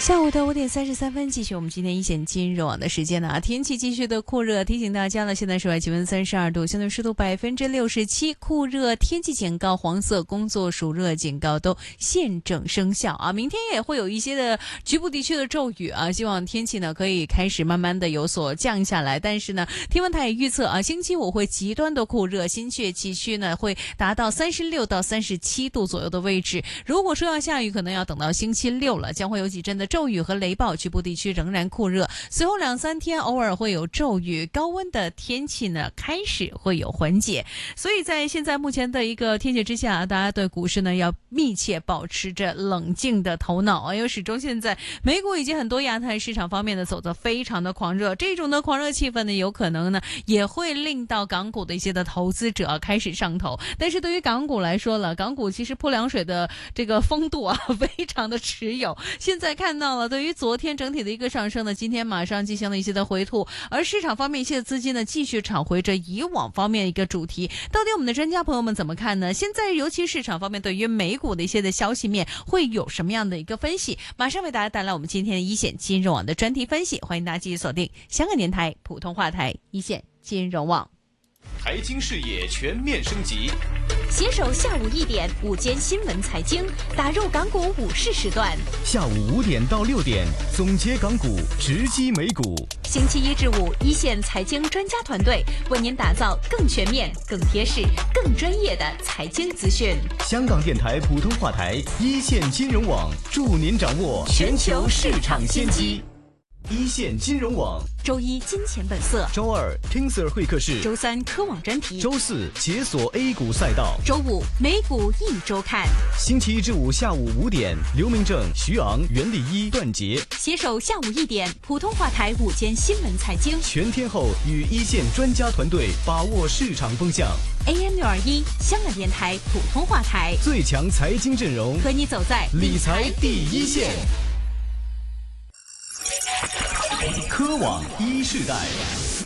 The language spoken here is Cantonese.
下午的5:33，继续我们今天一线金融网的时间呢。天气继续的酷热，提醒大家了，现在室外气温32度，相对湿度67%，酷热天气警告、黄色工作暑热警告都现正生效啊。明天也会有一些的局部地区的骤雨啊，希望天气呢可以开始慢慢的有所降下来。但是呢，天文台也预测啊，星期五会极端的酷热，新确气区呢会达到36到37度左右的位置。如果说要下雨，可能要等到星期六了，将会有几阵的骤雨和雷暴，局部地区仍然酷热，随后2-3天偶尔会有骤雨，高温的天气呢开始会有缓解。所以在现在目前的一个天气之下，大家对股市呢要密切保持着冷静的头脑，因为始终现在美股以及很多亚太市场方面呢走得非常的狂热，这种的狂热气氛呢有可能呢也会令到港股的一些的投资者开始上头。但是对于港股来说了，港股其实泼凉水的这个风度啊非常的持有，现在看到了对于昨天整体的一个上升呢，今天马上进行了一些的回吐，而市场方面一些的资金呢继续炒回着以往方面一个主题。到底我们的专家朋友们怎么看呢？现在尤其市场方面对于美股的一些的消息面会有什么样的一个分析？马上为大家带来我们今天的一线金融网的专题分析，欢迎大家继续锁定香港电台普通话台一线金融网。 财经视野全面升级， 携手下午1点午间新闻财经，打入港股午市时段。 下午5点到6点，总结港股，直击美股。 星期一至五，一线财经专家团队为您打造更全面、更贴市、更专业的财经资讯。 香港电台普通话台一线金融网，助您掌握全球市场先机。一线金融网， 周一金钱本色， 周二 Kingsir 会客室， 周三科网专题， 周四解锁 A 股赛道， 周五美股一周看。 星期一至五下午5点，刘明正、徐昂、袁立一、段杰携手下午1点普通话台午间新闻财经， 全天候与一线专家团队把握市场风向。 AM621香港电台普通话台， 最强财经阵容， 和你走在理财第一线。科网一世代，